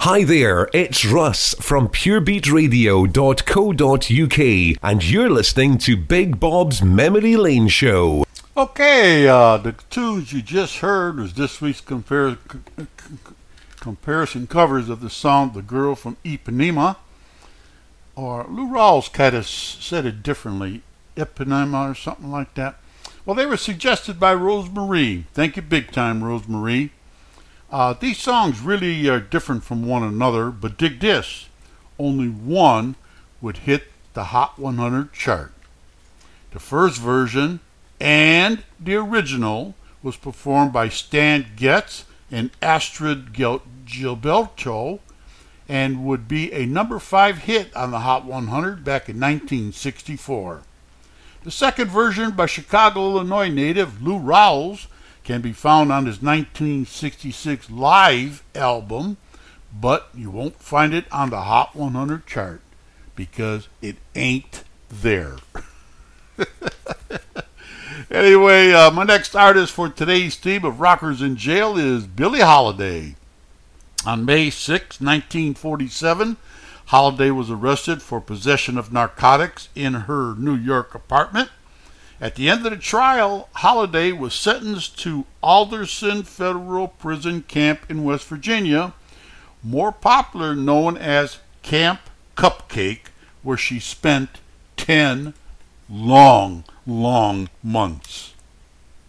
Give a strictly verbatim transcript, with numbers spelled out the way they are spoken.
Hi there, it's Russ from pure beat radio dot co dot uk, and you're listening to Big Bob's Memory Lane Show. Okay, uh, the tunes you just heard was this week's compar- c- c- comparison covers of the song The Girl from Ipanema, or Lou Rawls kind of said it differently, Ipanema or something like that. Well, they were suggested by Rosemarie. Thank you big time, Rosemarie. Uh, these songs really are different from one another, but dig this, only one would hit the Hot one hundred chart. The first version and the original was performed by Stan Getz and Astrid Gil- Gilberto and would be a number five hit on the Hot one hundred back in nineteen sixty-four. The second version by Chicago, Illinois native Lou Rawls can be found on his nineteen sixty-six Live album, but you won't find it on the Hot one hundred chart because it ain't there. Anyway, uh, my next artist for today's team of Rockers in Jail is Billie Holiday. On May sixth, nineteen forty-seven, Holiday was arrested for possession of narcotics in her New York apartment. At the end of the trial, Holiday was sentenced to Alderson Federal Prison Camp in West Virginia, more popular known as Camp Cupcake, where she spent ten long, long months.